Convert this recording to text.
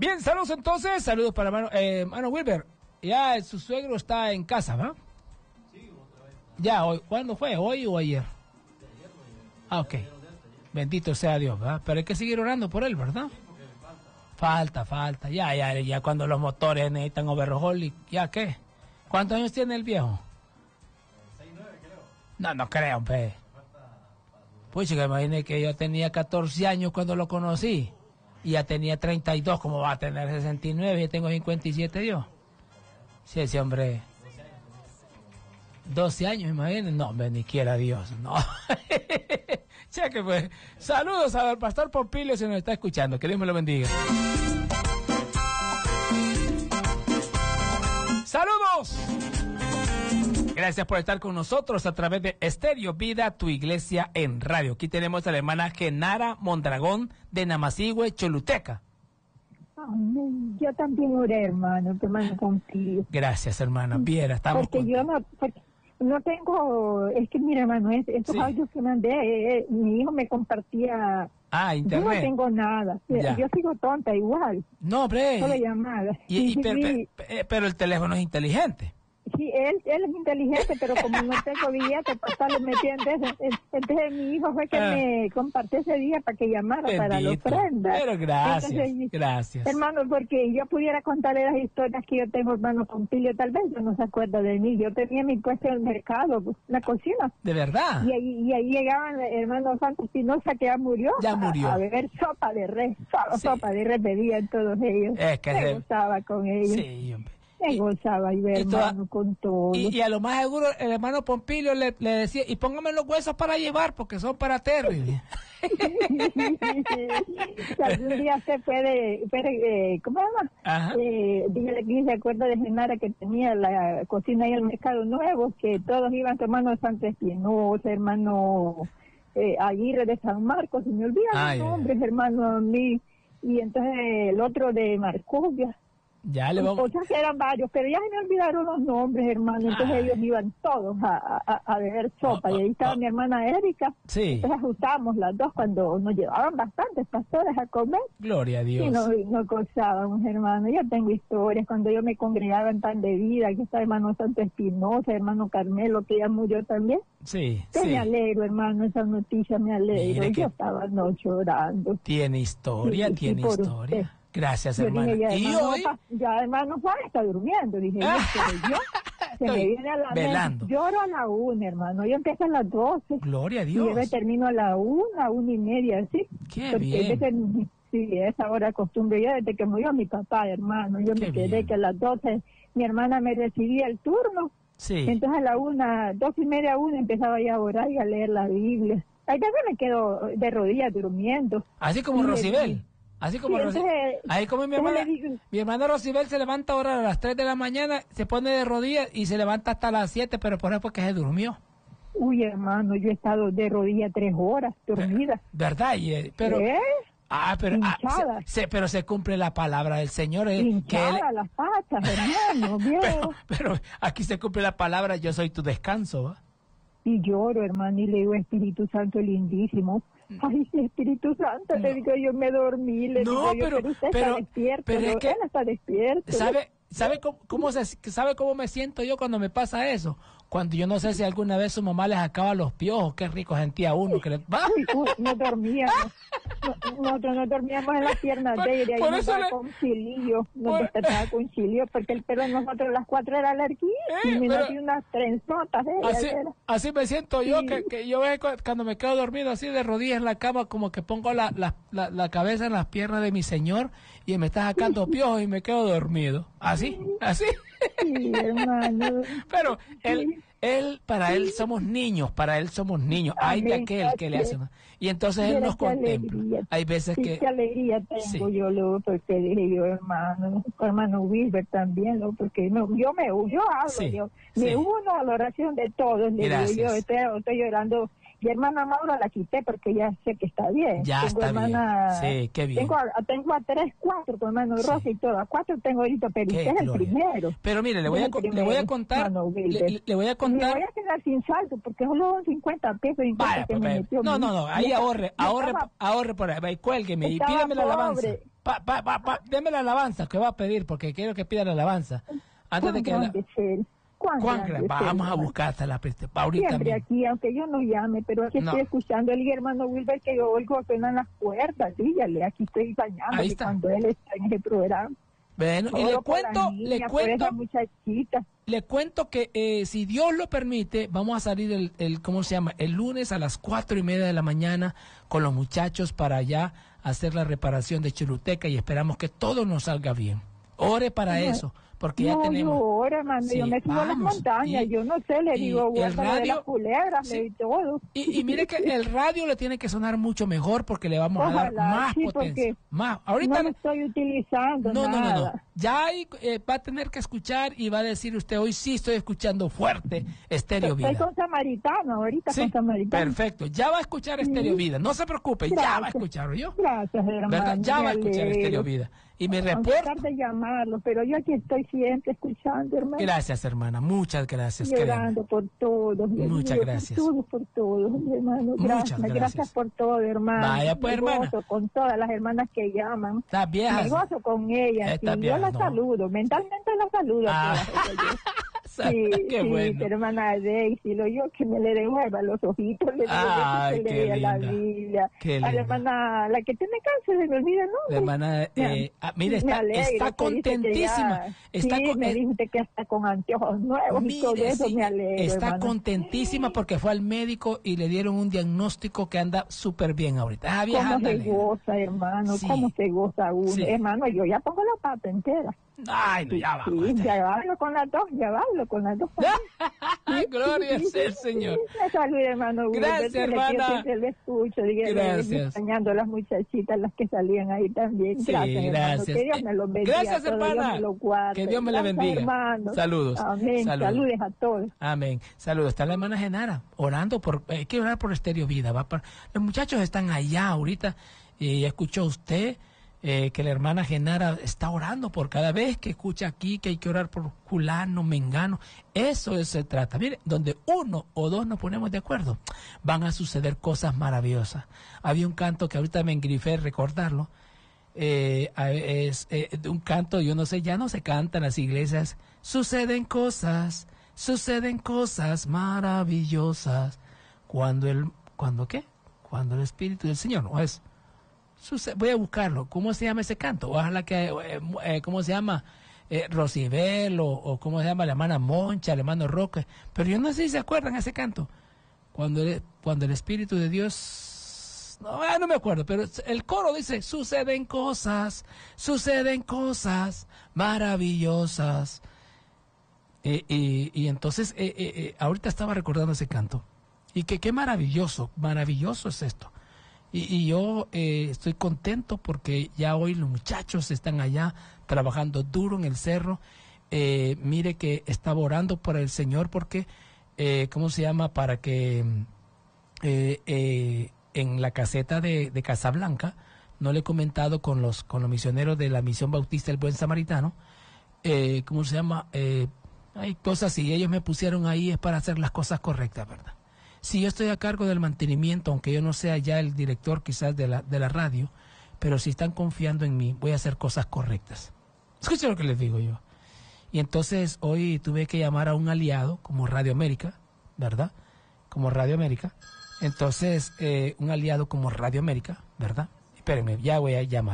Bien, saludos entonces, saludos para Mano Wilber. Ya su suegro está en casa, ¿va? Sí, otra vez. Ya, hoy, ¿cuándo fue? ¿Hoy o ayer? Ah, ok. Bendito sea Dios, ¿verdad? Pero hay que seguir orando por él, ¿verdad? Falta. Ya cuando los motores necesitan overhaul, ¿y ya qué? ¿Cuántos años tiene el viejo? 6'9", creo. No creo, pe. Pues que imagine que yo tenía 14 años cuando lo conocí. Y ya tenía 32, ¿cómo va a tener 69? Ya tengo 57 yo. Sí, ese hombre... 12 años, imagínense. No, ni quiera Dios, no. Cheque, pues. Saludos al pastor Pompilio, si nos está escuchando. Que Dios me lo bendiga. ¡Saludos! Gracias por estar con nosotros a través de Estéreo Vida, tu iglesia en radio. Aquí tenemos a la hermana Genara Mondragón de Namasigüe, Choluteca. Amén. Yo también oré, hermano Pompilio. Gracias, hermana. Viera, estamos porque yo no tengo, es que mira, hermano, estos audios que mandé, mi hijo me compartía. Internet. Yo no tengo nada. Ya. Yo sigo tonta igual. No, hombre. Solo llamadas. Pero el teléfono es inteligente. Sí, él es inteligente, pero como no tengo billete para estarlo metiendo, entonces mi hijo fue que me compartió ese día para que llamara. Bendito. Para la ofrenda. Pero gracias, entonces, gracias. Hermano, porque yo pudiera contarle las historias que yo tengo, hermano Pompilio, tal vez yo no se acuerda de mí. Yo tenía mi puesto en el mercado, la cocina. ¿De verdad? Y ahí llegaban hermanos Santos Espinosa, que ya murió. Ya murió. A beber sopa de res, sopa de res bebían todos ellos. Es que me gustaba con ellos. Sí, hombre. Me gozaba y ver, hermano, con todo. Y a lo más seguro, el hermano Pompilio le decía, y póngame los huesos para llevar, porque son para Terry. Un día se puede, ¿cómo se llama? Dígale que se acuerda de Genara, que tenía la cocina ahí en el Mercado Nuevo, que todos iban tomando Santo Espinosa, hermano Aguirre de San Marcos, se me olvidan los nombres, hermano, a mí. Y entonces el otro de Marcovia. Ya le vamos. O sea que eran varios, pero ya se me olvidaron los nombres, hermano. Entonces ellos iban todos a beber sopa. Y ahí estaba mi hermana Erika. Sí. Entonces ajustábamos las dos cuando nos llevaban bastantes pastores a comer. Gloria a Dios. Y nos gozábamos, hermano. Yo tengo historias cuando yo me congregaba en Pan de Vida. Aquí está hermano Santo Espinosa, hermano Carmelo, que ya murió también. Sí, sí. Me alegro, hermano, esa noticia me alegro. Yo estaba anoche orando. Tiene historia, tiene historia. Usted. Gracias, yo hermana. Dije, ¿Y hoy? Ya, hermano Juan está durmiendo. Dije, yo se me viene a la velando. Lloro a la 1, hermano. Yo empiezo a las 12. Gloria a Dios. Y yo termino a la 1:30, así. Qué bien. Sí, esa hora costumbre. Yo desde que murió mi papá, hermano. Yo me quedé que a las 12 mi hermana me recibía el turno. Sí. Entonces a la 2:30, 1 empezaba ya a orar y a leer la Biblia. Ahí también me quedo de rodillas durmiendo. Así como Rosibel. Así como, ahí como mi hermana Rosibel se levanta ahora a las 3 de la mañana, se pone de rodillas y se levanta hasta las 7, pero por eso porque se durmió. Uy, hermano, yo he estado de rodillas 3 horas dormida. ¿Verdad? Pero, pero se cumple la palabra del Señor. Hinchada las patas, hermano, pero aquí se cumple la palabra, yo soy tu descanso, ¿va? Y lloro, hermano, y le digo, Espíritu Santo lindísimo. Ay, Espíritu Santo, le digo, yo me dormí, le digo yo, pero usted está despierto, pero es que, él está despierto. ¿Sabe cómo me siento yo cuando me pasa eso? Cuando yo no sé si alguna vez su mamá les acaba los piojos, qué rico sentía uno. Que no dormíamos. Nosotros no dormíamos en las piernas de ella. Y nos daba concilio. Nos despertaba concilio porque el pelo de nosotros a las 4 era alergia. Y me hacía unas trenzotas de ella. Así me siento yo, que yo cuando me quedo dormido así de rodillas en la cama, como que pongo la cabeza en las piernas de mi Señor y me está sacando piojos y me quedo dormido. Así. Sí, hermano. Pero para él somos niños, hay de aquel que le hace. Y entonces él nos contempla. Alegría. Hay veces que... Qué alegría tengo yo, luego, porque dije yo, hermano Wilber también, ¿no? Porque yo hablo, me uno a la oración de todos, le digo yo, estoy llorando Mi hermana Maura la quité porque ya sé que está bien. Ya tengo está hermana, bien. Sí, qué bien. Tengo a 3, 4 con hermano Rosa y todo. A 4 tengo ahorita, pero Qué usted es el gloria. primero. Pero mire, le voy a contar. Le voy a Me contar. voy a quedar sin saldo porque solo son 50 pesos. Vaya, que me pues, metió no, mi- no, no, ahí ahorre por ahí, cuélgueme y estaba pídame la alabanza. pobre. Deme la alabanza que va a pedir, porque quiero que pida la alabanza. Antes de que ¿Cuán grande vamos es, a buscarte la ahorita siempre mismo. aquí, aunque yo no llame, pero aquí No. estoy escuchando el hermano Wilber que yo oigo suenan las puertas, dígale, aquí estoy bañando Ahí está. cuando él está en ese programa. Bueno, y Oro por la niña, por esa muchachita. le cuento que si Dios lo permite, vamos a salir ¿cómo se llama? El lunes a las 4:30 de la mañana con los muchachos para allá hacer la reparación de Choluteca y esperamos que todo nos salga bien. Ore para eso, porque ya tenemos. Yo ahora, hermano, Sí, yo me subo a las vamos, montañas, y- yo no sé, le y digo, el guárdalo de radio- las culebras, sí. y todo. Y mire que el radio le tiene que sonar mucho mejor porque le vamos a dar Ojalá, más sí, potencia. porque Más. Ahorita no lo estoy utilizando, no. nada. Ya ahí, va a tener que escuchar y va a decir usted, hoy sí estoy escuchando fuerte Estéreo Vida. Estoy con Samaritano, ahorita Sí, con Samaritano. perfecto. Ya va a escuchar Estéreo Vida. No se preocupe, ya Gracias. va a escuchar, ¿oyó? Gracias, hermano. ¿Verdad? Ya va a me escuchar alegro. Estéreo Vida. Y me Aunque reporta. tarde de llamarlo, pero yo aquí estoy siempre escuchando, hermano. Gracias, hermana. Muchas gracias. Llorando por todos. Muchas gracias. Por todos, hermano. Muchas gracias. Gracias por todo, hermano. Vaya, pues, Me hermana. gozo con todas las hermanas que llaman. Estas viejas. Me gozo con ellas. Estas Y yo viejas, las no. saludo. Mentalmente las saludo. Ah. a todas ellas. Sí, Qué sí, bueno. hermana Daisy, lo yo que me le devuelva los ojitos, le digo Ay, que qué le lea la linda. Biblia. Qué A la linda. hermana, la que tiene cáncer, se me olvida el nombre. La hermana, mire, Me alegro está que dice que contentísima. ya- Está sí, con- me dice que hasta con anteojos nuevos y todo mire, eso, sí, me alegro, está hermana. contentísima porque fue al médico y le dieron un diagnóstico que anda súper bien ahorita. Ah, vieja, Cómo se ándale. goza, hermano, Sí. cómo se goza uno. Sí. Hermano, yo ya pongo la pata entera. Ay, no, ya vamos. Sí, ya hablo con las dos, ya hablo con las dos. Gloria sea el Señor. Me saluda, hermano. Gracias, Dile que yo hermana. siempre le escucho. Dígale, Gracias. extrañando a las muchachitas, las que salían ahí también. Sí, Gracias, hermano. gracias. Que Dios me los bendiga. Gracias, a todos, hermana. Dios me los guarde. Que Dios me la Gracias, bendiga. hermano. Saludos. Amén. Saludos. Saludes a todos. Amén. Saludos. Está la hermana Genara orando por, hay que orar por Estéreo Vida. Los muchachos están allá ahorita y ya escuchó usted que la hermana Genara está orando por cada vez que escucha aquí que hay que orar por fulano, mengano. Eso se trata. Mire, donde uno o dos nos ponemos de acuerdo, van a suceder cosas maravillosas. Había un canto que ahorita me engrifé recordarlo. Es un canto, yo no sé, ya no se canta en las iglesias. Suceden cosas maravillosas cuando ¿qué? Cuando el Espíritu del Señor, ¿no es? Voy a buscarlo. ¿Cómo se llama ese canto? Ojalá que, ¿cómo se llama? Rosibel o ¿cómo se llama? La hermana Moncha, el hermano Roque. Pero yo no sé si se acuerdan ese canto. Cuando el Espíritu de Dios... No me acuerdo, pero el coro dice, suceden cosas maravillosas. Y entonces, ahorita estaba recordando ese canto. Y que qué maravilloso es esto. Y yo estoy contento porque ya hoy los muchachos están allá trabajando duro en el cerro. Mire que estaba orando por el Señor porque, ¿cómo se llama? Para que en la caseta de Casablanca, no le he comentado con los misioneros de la Misión Bautista del Buen Samaritano, ¿cómo se llama? Hay cosas, y ellos me pusieron ahí es para hacer las cosas correctas, ¿verdad? Si yo estoy a cargo del mantenimiento, aunque yo no sea ya el director quizás de la radio, pero si están confiando en mí, voy a hacer cosas correctas. Escuchen lo que les digo yo. Y entonces hoy tuve que llamar a un aliado como Radio América, ¿verdad? Como Radio América. Entonces, un aliado como Radio América, ¿verdad? Espérenme, ya voy a llamar.